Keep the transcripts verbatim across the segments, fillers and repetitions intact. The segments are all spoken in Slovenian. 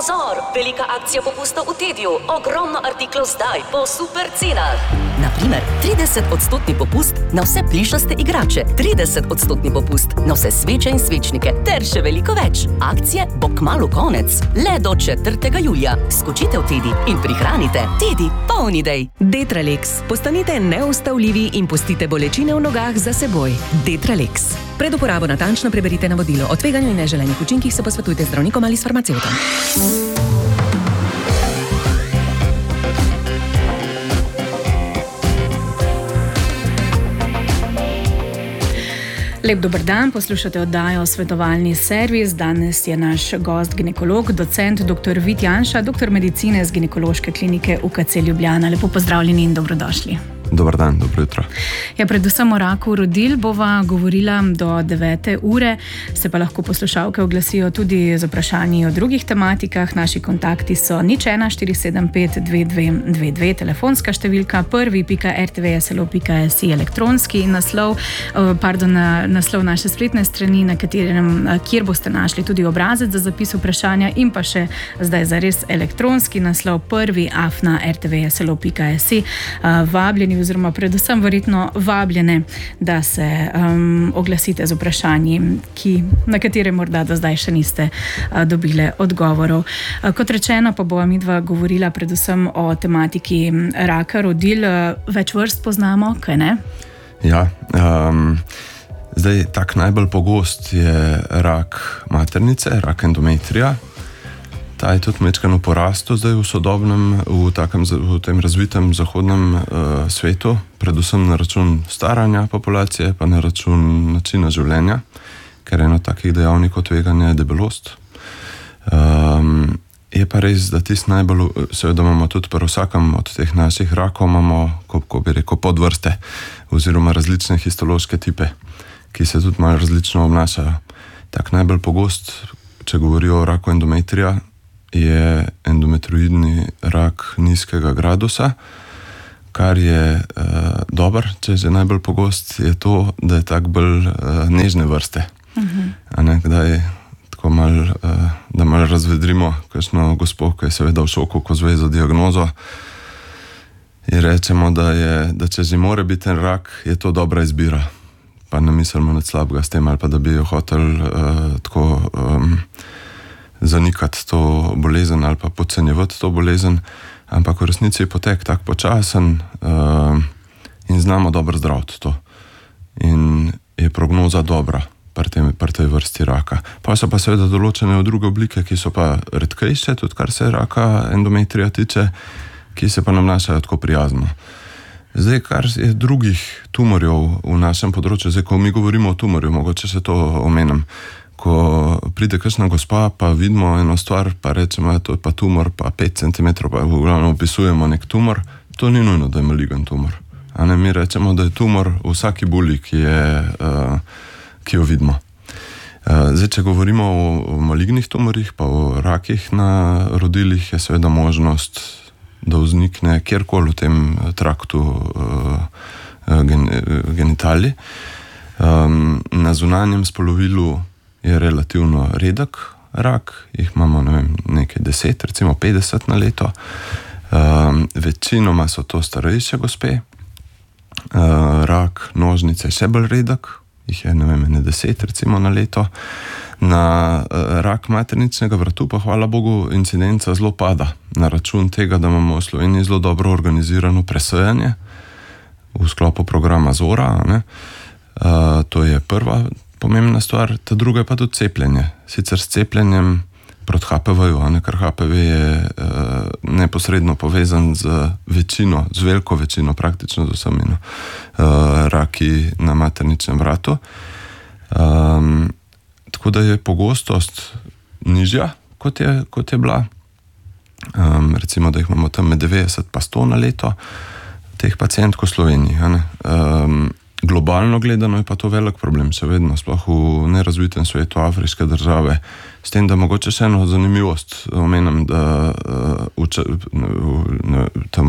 Pozor, velika akcija popusta v Tediju. Ogromno artiklov zdaj po super cenah. Naprimer, trideset odstotni popust na vse plišaste igrače, trideset odstotni popust na vse sveče in svečnike, ter še veliko več. Akcije bo kmalu konec, le do četrtega julija. Skočite v Tedi in prihranite. Tedi, polni idej. Detralex. Postanite neustavljivi in pustite bolečine v nogah za seboj. Detralex. Pred uporabo natančno preberite navodilo. O tveganju in neželenih učinkih se posvetujte z zdravnikom ali s farmacevtom. Lep dober dan, poslušate oddajo Svetovalni servis. Danes je naš gost ginekolog, docent dr. Vid Janša, doktor medicine z ginekološke klinike U K C Ljubljana. Lepo pozdravljeni in dobrodošli. Dobar dan, dobro jutro. Ja, predvsem o raku rodil bova govorila do devete ure, se pa lahko poslušalke oglasijo tudi z vprašanji o drugih tematikah. Naši kontakti so nič ena štiri sedem pet dve dve dve dve, telefonska številka, prvi pika r t v s l o pika s i elektronski naslov, pardon, naslov naše spletne strani, na katerem, kjer boste našli tudi obrazec za zapis vprašanja in pa še zdaj zares elektronski naslov prvi afna r t v s l o pika s i. Vabljeni oziroma predvsem verjetno vabljene, da se um, oglasite z vprašanji, ki, na katere morda do zdaj še niste uh, dobile odgovorov. Uh, kot rečeno, pa bova midva govorila predvsem o tematiki raka rodil. Uh, več vrst poznamo, kaj ne? Ja, um, zdaj tak najbolj pogost je rak maternice, rak endometrija. Ta je tudi mečkano porastu zdaj v sodobnem, v, takem, v tem razvitem zahodnem uh, svetu, predvsem na račun staranja populacije, pa na račun načina življenja, ker eno takih dejavnikov tveganja je debelost. Um, je pa res, da tisti najbolj, seveda imamo tudi pri vsakem od teh naših rakov, imamo, ko, ko bi rekel, podvrste oziroma različne histološke tipe, ki se tudi malo različno obnašajo. Tak najbolj pogost, če govorijo o raku endometrija, je endometrioidni rak nizkega gradusa, kar je uh, dober, če že najbolj pogost, je to, da je tak bolj uh, nežne vrste. Uh-huh. A ne, kdaj tako mal, uh, da malo razvedrimo kakšno gospo, ki je seveda v šoku, ko zve za diagnozo, in rečemo, da, je, da če že more biti en rak, je to dobra izbira. Pa ne mislimo nič slabega s tem, ali pa da bi jo hotel uh, tako um, zanikati to bolezen ali pa podcenjevati to bolezen, ampak v resnici je potek tak počasen uh, in znamo dobro zdraviti to. In je prognoza dobra pri tej, pri tej vrsti raka. Pa so pa seveda določene druge oblike, ki so pa redkejše, tudi kar se raka endometrija tiče, ki se pa nam našajo tako prijazno. Zdaj, kar je drugih tumorjev v našem področju, zdaj, ko mi govorimo o tumorju, mogoče se to omenim, ko pride kakšna gospa, pa vidimo eno stvar, pa rečemo, da to je pa tumor, pa pet centimetrov, pa v glavnem opisujemo nek tumor, to ni nujno, da je maligen tumor. A ne, mi rečemo, da je tumor v vsaki buli, ki, je, uh, ki jo vidimo. Uh, zdaj, če govorimo o, o malignih tumorjih, pa o rakih na rodilih, je seveda možnost, da vznikne kjerkoli v tem traktu uh, gen, genitali. Um, na zunanjem spolovilu je relativno redek rak, jih imamo, ne vem, nekaj deset, recimo petdeset na leto. Um, večinoma so to starejše gospe. Uh, rak nožnice je še bolj redek, jih je, ne vem, ne deset recimo na leto. Na uh, rak materničnega vratu pa, hvala Bogu, incidenca zelo pada na račun tega, da imamo v Sloveniji zelo dobro organizirano presejanje v sklopu programa Zora, ne. Uh, to je prva pomembna stvar, ta druga je pa tudi cepljenje. Sicer s cepljenjem proti H P V-ju, ker H P V je uh, neposredno povezan z večino, z veliko večino, praktično z vsemi no, uh, raki na materničnem vratu. Um, tako da je pogostost nižja, kot je, kot je bila. Um, recimo, da jih imamo tam med devetdeset pa sto na leto teh pacientk v Sloveniji. Um, Globalno gledano je pa to velik problem, še vedno, sploh v nerazvitem svetu, afriške države. S tem, da mogoče še eno zanimivost omenim, da uh, v, v, tam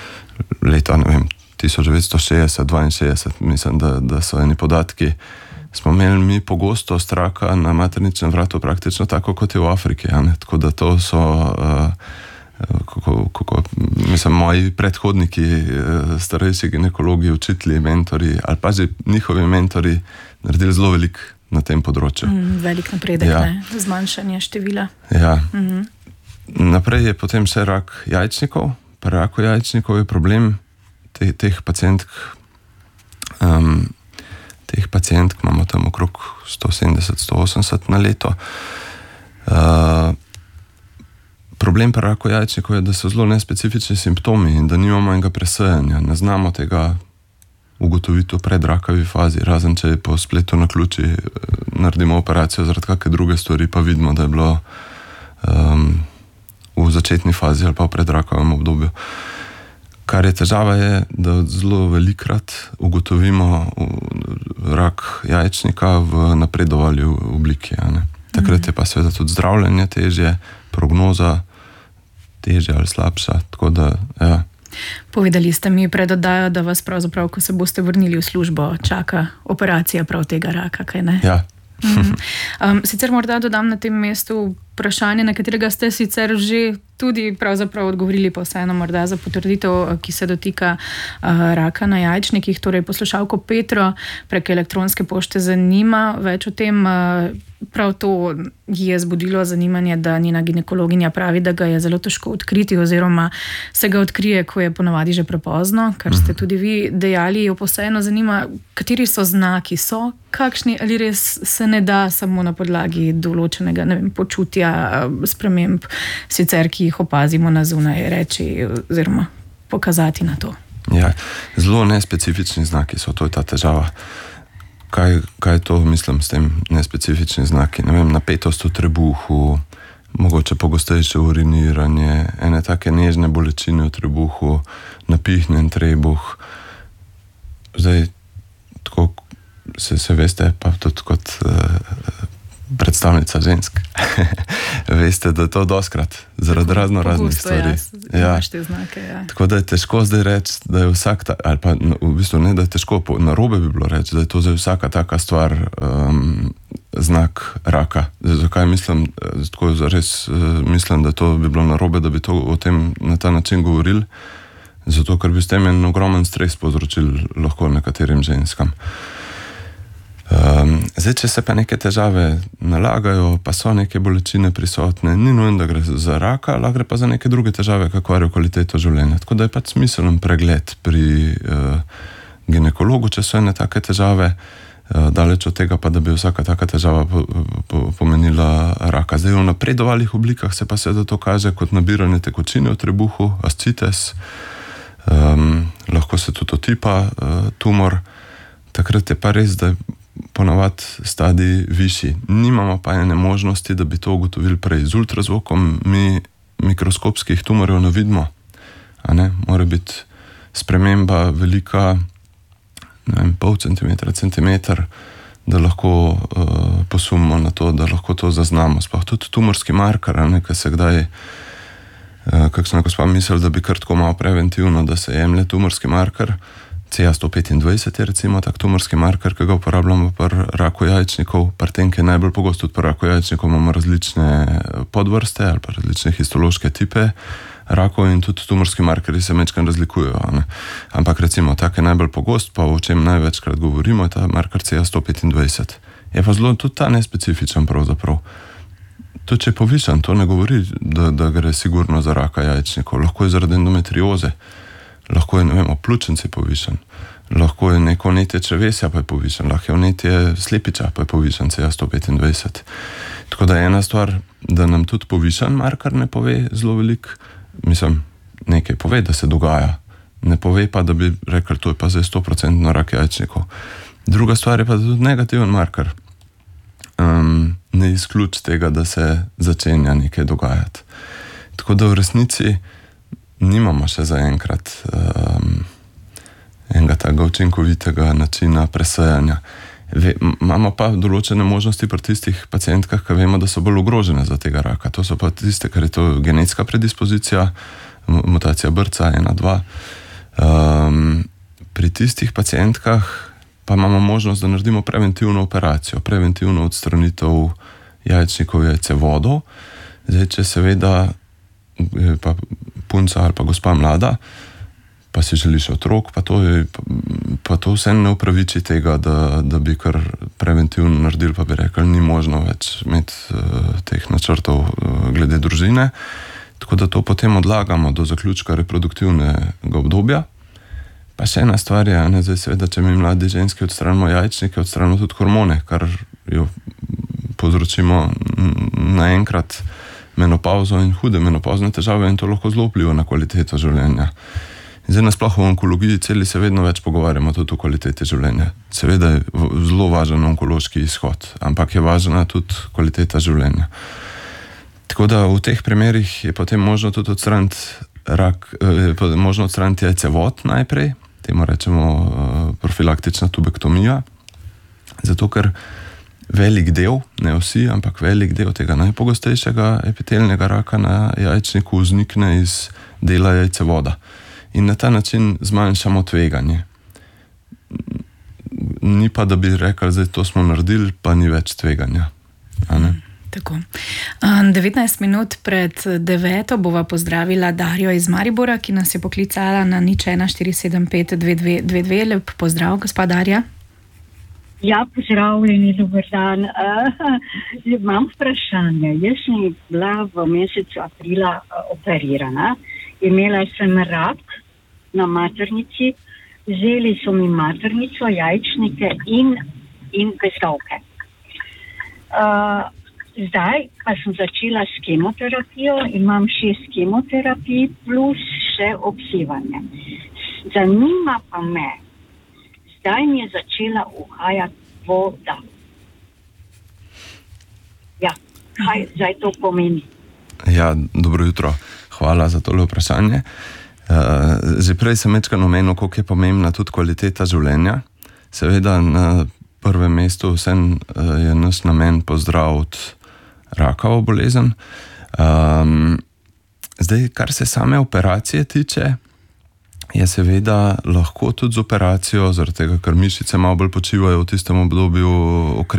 v leta, ne vem, tisoč devetsto šestdeset, dvainšestdeset, mislim, da, da so eni podatki, smo imeli mi pogostost raka na materničnem vratu praktično tako, kot je v Afriki. Ne? Tako da to so, uh, kako, kako, mislim, moji predhodniki, uh, starejši ginekologi, učitelji, mentori, ali pa že njihovi mentori naredili zelo veliko na tem področju. Mm, velik napredek, ja. Ne? Zmanjšanje števila. Ja. Mm-hmm. Naprej je potem še rak jajčnikov. Pri raku jajčnikov je problem te, teh pacientk, um, teh pacientk imamo tam okrog sto sedemdeset do sto osemdeset na leto. Uh, problem pri raku jajčnikov je, da so zelo nespecifični simptomi in da nimamo enega presejanja. Ne znamo tega ugotoviti v predrakavi fazi, razen če po spletu na ključi naredimo operacijo zaradi kakšne druge stvari, pa vidimo, da je bilo um, v začetni fazi ali pa v predrakavem obdobju. Kar je težava je, da zelo velikrat ugotovimo rak jajčnika v napredovali obliki. Ne? Takrat je pa seveda tudi zdravljenje težje, prognoza težja ali slabša, tako da, ja. Povedali ste mi pred oddajo, da vas pravzaprav, ko se boste vrnili v službo, čaka operacija prav tega raka, kaj ne? Ja. Mm. Um, sicer morda dodam na tem mestu vprašanje, na katerega ste sicer že tudi pravzaprav odgovorili, pa vseeno morda za potrditev, ki se dotika uh, raka na jajčnikih. Torej, poslušalko Petro prek elektronske pošte zanima več o tem. Uh, prav to je zbudilo zanimanje, da njena ginekologinja pravi, da ga je zelo težko odkriti oziroma se ga odkrije, ko je ponavadi že prepozno, kar ste tudi vi dejali. Jo posebno zanima, kateri so znaki, so kakšni ali res se ne da samo na podlagi določenega, ne vem, počutja, sprememb sicer, ki jih opazimo na zunaj, reči oziroma pokazati na to. Ja, zelo nespecifični znaki so, to je ta težava. Kaj, kaj to mislim s tem nespecifični znaki? Ne vem, napetost v trebuhu, mogoče pogostejše uriniranje, ene take nežne bolečine v trebuhu, napihnjen trebuh. Zdaj, tako se, se veste, pa tudi kot uh, predstavnica žensk, veste, da je to doskrat zaradi razno raznih stvari. Ja, znake, ja. Tako da je težko zdaj reči, da je vsak, ta, ali pa v bistvu ne, da je težko, narobe bi bilo reči, da je to zdaj vsaka taka stvar um, znak raka. Zdaj, zakaj mislim, tako res mislim, da to bi bilo narobe, da bi to o tem na ta način govorili, zato ker bi s tem en ogromen stres povzročili lahko nekaterim ženskam. Um, zdaj, če se pa neke težave nalagajo, pa so neke bolečine prisotne, ni nujno, da gre za raka, lahko gre pa za neke druge težave, ki kvarijo kvaliteto življenja. Tako da je pač smiseln pregled pri uh, ginekologu, če so ene take težave, uh, daleč od tega pa, da bi vsaka taka težava po, po, pomenila raka. Zdaj, v napredovalih oblikah se pa seveda to kaže kot nabiranje tekočine v trebuhu, ascites, um, lahko se tudi otipa uh, tumor. Takrat je pa res, da ponavadi stadij višji. Nimamo pa ene možnosti, da bi to ugotovili prej. Z ultrazvokom mi mikroskopskih tumorjev ne vidimo. A ne? Mora biti sprememba velika, ne vem, pol centimetra, centimeter, da lahko uh, posumimo na to, da lahko to zaznamo. Sploh tudi tumorski marker, ne, ki se kdaj, uh, kako sem nekaj mislil, da bi kar tako malo preventivno, da se jemlje tumorski marker. C A sto petindvajset je recimo tak tumorski marker, ki ga uporabljamo pri raku jajčnikov. Pri tem, ki je najbolj pogost tudi pri raku jajčnikov, imamo različne podvrste ali pa različne histološke tipe rakov in tudi tumorski markerji se mečkaj razlikujejo. Ne? Ampak recimo tak je najbolj pogost, pa o čem največkrat govorimo, je ta marker C A sto petindvajset. Je pa zelo tudi ta nespecifičen pravzaprav. To, če je povišan, to ne govori, da, da gre sigurno za raka jajčnikov. Lahko je zaradi endometrioze. Lahko je, ne vem, pljučnici povišen, lahko je neko vnetje črevesja pa je povišen, lahko je vnetje slepiča pa je povišen C A sto petindvajset. Tako da je ena stvar, da nam tudi povišen marker ne pove zelo veliko, mislim, nekaj pove, da se dogaja, ne pove pa, da bi rekli, to je pa zdaj sto procentno rak jajčnikov. Druga stvar je pa tudi negativen marker. Um, ne izključ tega, da se začenja nekaj dogajati. Tako da v resnici nimamo še zaenkrat um, enega tega učinkovitega načina presejanja. Ve, imamo pa določene možnosti pri tistih pacientkah, ki vemo, da so bolj ogrožene za tega raka. To so pa tiste, ker je to genetska predispozicija, mutacija B R C A ena dva. Um, pri tistih pacientkah pa imamo možnost, da naredimo preventivno operacijo, preventivno odstranitev jajčnikov, jajcevodov. Zdaj, če seveda pa punca ali pa gospa mlada, pa si želiš otrok, pa to, je, pa to vse ne upraviči tega, da, da bi kar preventivno naredili, pa bi rekli, ni možno več imeti uh, teh načrtov uh, glede družine. Tako da to potem odlagamo do zaključka reproduktivnega obdobja. Pa še ena stvar je, ne, zdaj seveda, če mi mladi ženski odstranimo jajčnike, odstranimo tudi hormone, kar jo povzročimo naenkrat menopauzo in hude menopauzne težave in to lahko zelo vpliva na kvaliteto življenja. Zdaj nasploh v onkologiji celi se vedno več pogovarjamo tudi o kvaliteti življenja. Seveda je zelo važen onkološki izhod, ampak je važna tudi kvaliteta življenja. Tako da v teh primerih je potem možno tudi odstraniti rak, eh, možno odstraniti jajcevod najprej, temu rečemo eh, profilaktična tubektomija, zato ker velik del, ne vsi, ampak velik del tega najpogostejšega epitelnega raka na jajčniku vznikne iz dela jajcevoda. In na ta način zmanjšamo tveganje. Ni pa, da bi rekli, da to smo naredili, pa ni več tveganja. A ne? Tako. devetnajst minut pred deveto bova pozdravila Darjo iz Maribora, ki nas je poklicala na nič ena štiri sedem pet dve dve dve dve. Lep pozdrav, gospa Darja. Ja, pozdravljeni, dober dan. Uh, imam vprašanje. Jaz sem bila v mesecu aprila uh, operirana. Imela sem rak na maternici. Vzeli so mi maternico, jajčnike in, in bezgavke. Uh, zdaj pa sem začela s kemoterapijo. Imam šest kemoterapij plus še obsevanje. Zanima pa me, zdaj mi je začela uhajati voda. Ja, kaj zdaj to pomeni? Ja, dobro jutro. Hvala za tole vprašanje. Uh, že prej sem večkrat omenil, koliko je pomembna tudi kvaliteta življenja. Seveda na prvem mestu vsem uh, je naš namen pozdraviti rakavo bolezen. Um, zdaj, kar se same operacije tiče, je seveda lahko tudi z operacijo, zaradi tega, ker mišice malo bolj počivajo v tistem obdobju